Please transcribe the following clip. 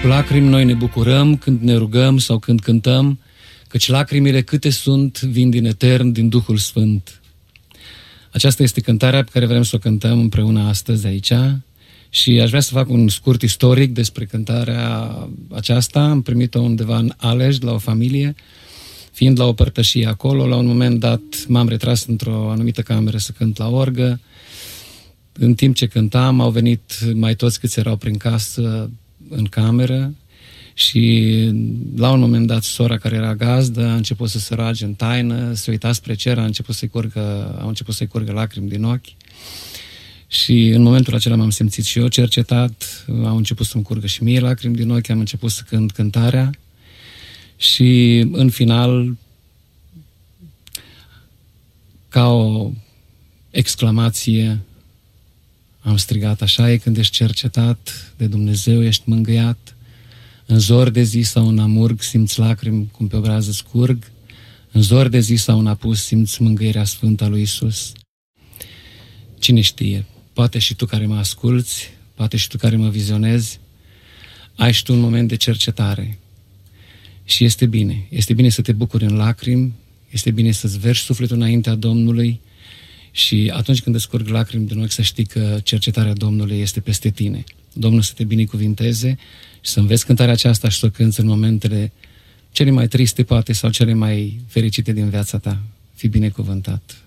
cu lacrimi noi ne bucurăm când ne rugăm sau când cântăm, căci lacrimile câte sunt vin din etern, din Duhul Sfânt. Aceasta este cântarea pe care vrem să o cântăm împreună astăzi aici și aș vrea să fac un scurt istoric despre cântarea aceasta. Am primit-o undeva în Aleș, la o familie, fiind la o părtășie acolo. La un moment dat m-am retras într-o anumită cameră să cânt la orgă. În timp ce cântam, au venit mai toți câți erau prin casă în cameră și la un moment dat sora care era gazdă a început să se roage în taină, se uita spre cer, au început să-i curgă lacrimi din ochi și în momentul acela m-am simțit și eu cercetat, au început să-mi curgă și mie lacrimi din ochi, am început să cânt cântarea și în final, ca o exclamație, am strigat: așa e când ești cercetat de Dumnezeu, ești mângâiat. În zor de zi sau în amurg simți lacrimi cum pe obrază scurg. În zor de zi sau în apus simți mângâierea sfântă a lui Iisus. Cine știe, poate și tu care mă asculți, poate și tu care mă vizionezi, ai și tu un moment de cercetare. Și este bine. Este bine să te bucuri în lacrimi, este bine să-ți vergi sufletul înaintea Domnului și atunci când îți curg lacrimi din ochi să știi că cercetarea Domnului este peste tine. Domnul să te binecuvinteze și să înveți cântarea aceasta și să o cânți în momentele cele mai triste, poate, sau cele mai fericite din viața ta. Fii binecuvântat!